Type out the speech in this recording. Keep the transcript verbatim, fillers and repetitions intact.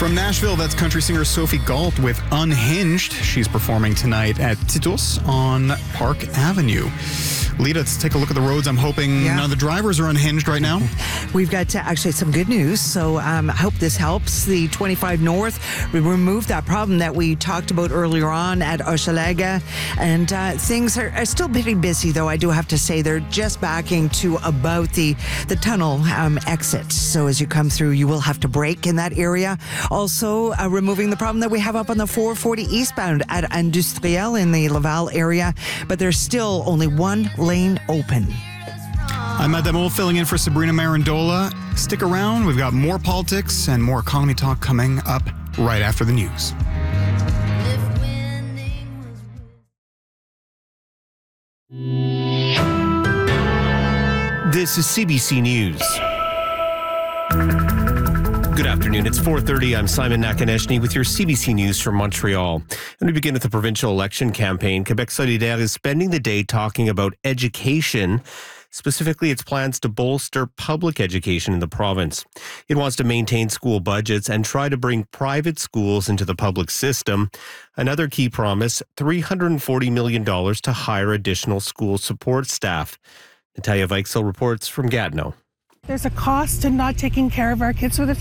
From Nashville, that's country singer Sophie Galt with Unhinged. She's performing tonight at Titus on Park Avenue. Lita, let's take a look at the roads. I'm hoping Yeah. none of the drivers are unhinged right now. We've got uh, actually some good news, so um, I hope this helps. The twenty-five North, we removed that problem that we talked about earlier on at Hochelaga, and uh, things are, are still pretty busy, though I do have to say they're just backing to about the, the tunnel um, exit. So as you come through, you will have to brake in that area. Also, uh, removing the problem that we have up on the four forty eastbound at Industriel in the Laval area, but there's still only one lane open. I'm Matt Demol, filling in for Sabrina Marandola. Stick around. We've got more politics and more economy talk coming up right after the news. This is C B C News. Good afternoon. It's four thirty. I'm Simon Nakaneshny with your C B C News from Montreal. And we begin with the provincial election campaign. Quebec Solidaire is spending the day talking about education, specifically its plans to bolster public education in the province. It wants to maintain school budgets and try to bring private schools into the public system. Another key promise, three hundred forty million dollars to hire additional school support staff. Natalia Weichsel reports from Gatineau. There's a cost to not taking care of our kids with a